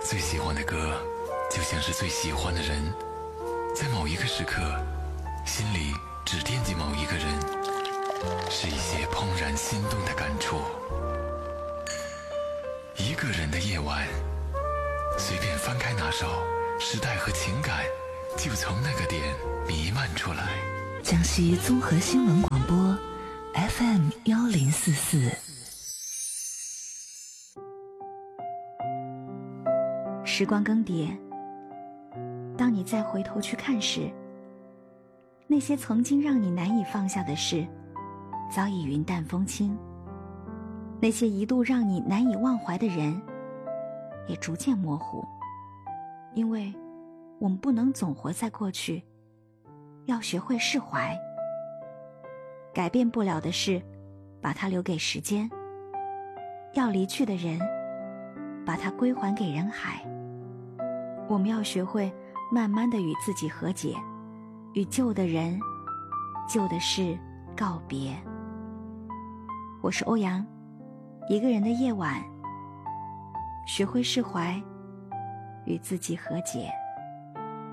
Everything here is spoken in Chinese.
最喜欢的歌就像是最喜欢的人，在某一个时刻心里只惦记某一个人，是一些怦然心动的感触。一个人的夜晚，随便翻开哪首，时代和情感就从那个点弥漫出来。 江西综合新闻广播 FM1044。时光更迭，当你再回头去看时，那些曾经让你难以放下的事，早已云淡风轻；那些一度让你难以忘怀的人，也逐渐模糊。因为我们不能总活在过去，要学会释怀。改变不了的事，把它留给时间；要离去的人，把它归还给人海。我们要学会慢慢地与自己和解，与旧的人、旧的事告别。我是欧阳，一个人的夜晚，学会释怀，与自己和解。